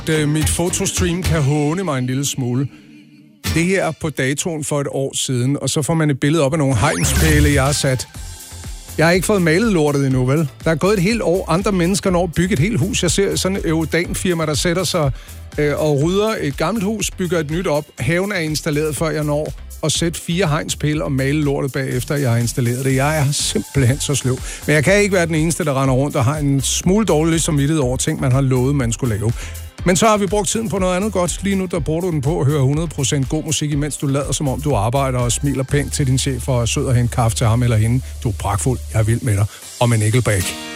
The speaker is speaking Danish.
Mit fotostream kan håne mig en lille smule. Det her er på datoen for et år siden, og så får man et billede op af nogle hegnspæle, jeg har sat. Jeg har ikke fået malet lortet endnu, vel? Der er gået et helt år. Andre mennesker når at bygge et helt hus. Jeg ser sådan et Eudan-firma, der sætter sig og rydder et gammelt hus, bygger et nyt op. Haven er installeret, før jeg når at sætte 4 hegnspæle og male lortet bagefter, jeg har installeret det. Jeg er simpelthen så sløv. Men jeg kan ikke være den eneste, der render rundt og har en smule dårlig samvittighed over ting, man har lovet, man skulle lave. Men så har vi brugt tiden på noget andet godt. Lige nu, der bruger du den på at høre 100% god musik, imens du lader, som om du arbejder og smiler pænt til din chef og er sød og hente kaffe til ham eller hende. Du er pragtfuld. Jeg er vild med dig. Og med Nickelback.